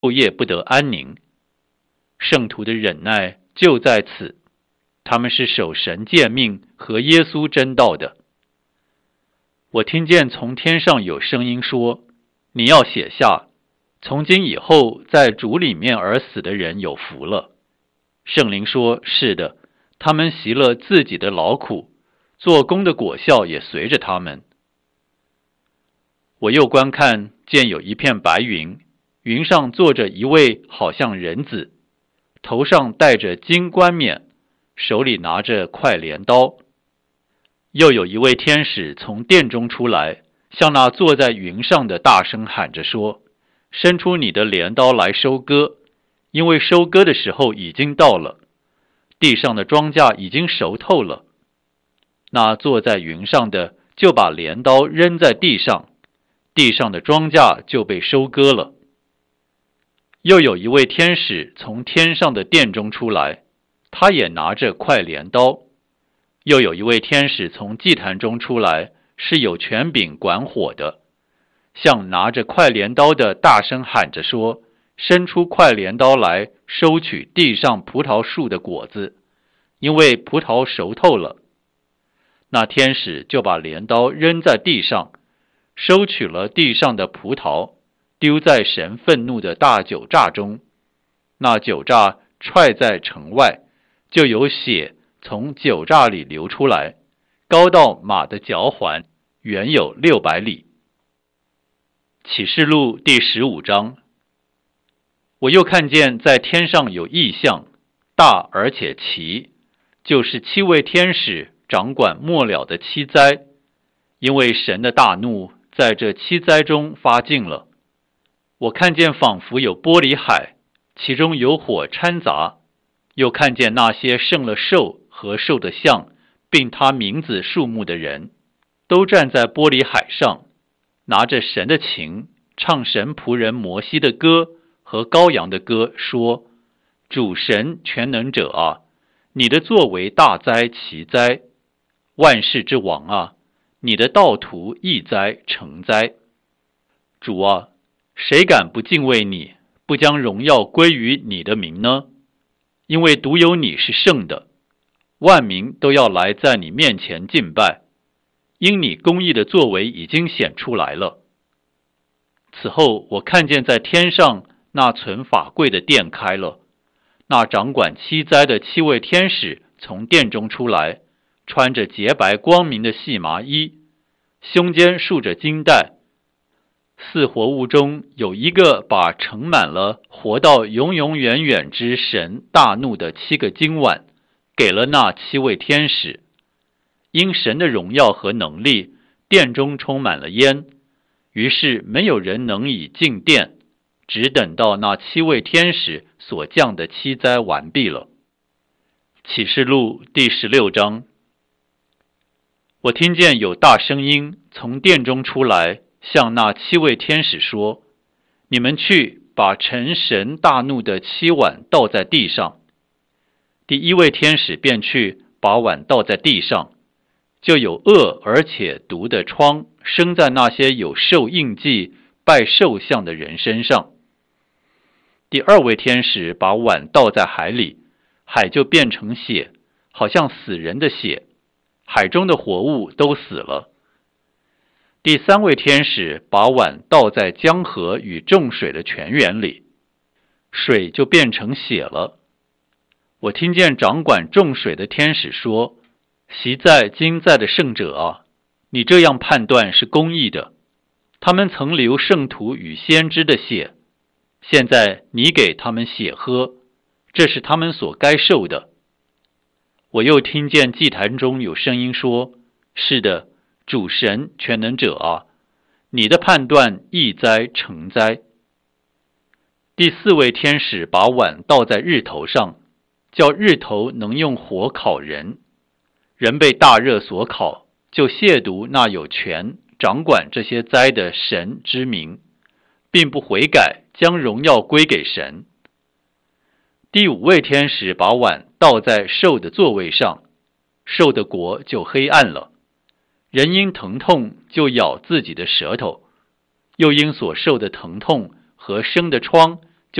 昼夜不得安宁。圣徒的忍耐就在此，他们是守神诫命和耶稣真道的。我听见从天上有声音说，你要写下，从今以后在主里面而死的人有福了。圣灵说，是的，他们习了自己的劳苦，做工的果效也随着他们。我又观看，见有一片白云，云上坐着一位好像人子，头上戴着金冠冕，手里拿着快镰刀。又有一位天使从殿中出来，向那坐在云上的大声喊着说，伸出你的镰刀来收割，因为收割的时候已经到了，地上的庄稼已经熟透了。那坐在云上的就把镰刀扔在地上，地上的庄稼就被收割了。又有一位天使从天上的殿中出来，他也拿着快镰刀。又有一位天使从祭坛中出来，是有权柄管火的，向拿着快镰刀的大声喊着说，伸出快镰刀来收取地上葡萄树的果子，因为葡萄熟透了。那天使就把镰刀扔在地上，收取了地上的葡萄，丢在神愤怒的大酒榨中。那酒榨踹在城外，就有血从酒榨里流出来，高到马的脚环，远有600里。启示录第15章。我又看见在天上有异象，大而且奇，就是7位天使掌管末了的7灾，因为神的大怒在这7灾中发尽了。我看见仿佛有玻璃海，其中有火掺杂，又看见那些胜了兽和兽的像，并他名字数目的人，都站在玻璃海上，拿着神的琴，唱神仆人摩西的歌和羔羊的歌，说，主神全能者啊，你的作为大哉奇哉，万世之王啊，你的道途易哉成哉。主啊，谁敢不敬畏你，不将荣耀归于你的名呢？因为独有你是圣的，万民都要来在你面前敬拜，因你公义的作为已经显出来了。此后我看见在天上那存法柜的殿开了，那掌管7灾的7位天使从殿中出来，穿着洁白光明的细麻衣，胸间束着金带。4活物中有一个把盛满了活到永永远远之神大怒的7个金碗，给了那7位天使。因神的荣耀和能力，殿中充满了烟，于是没有人能以进殿，只等到那7位天使所降的7灾完毕了。启示录第16章。我听见有大声音从殿中出来，向那7位天使说，你们去把盛神大怒的7碗倒在地上。第1位天使便去把碗倒在地上，就有恶而且毒的疮生在那些有兽印记拜兽像的人身上。第2位天使把碗倒在海里，海就变成血，好像死人的血，海中的活物都死了。第3位天使把碗倒在江河与众水的泉源里，水就变成血了。我听见掌管众水的天使说，昔在今在的圣者啊，你这样判断是公义的。他们曾流圣徒与先知的血，现在你给他们血喝，这是他们所该受的。我又听见祭坛中有声音说，是的，主神全能者啊，你的判断易哉成哉。第4位天使把碗倒在日头上，叫日头能用火烤人，人被大热所烤，就亵渎那有权掌管这些灾的神之名，并不悔改，将荣耀归给神。第5位天使把碗倒在兽的座位上，兽的国就黑暗了。人因疼痛就咬自己的舌头，又因所受的疼痛和生的疮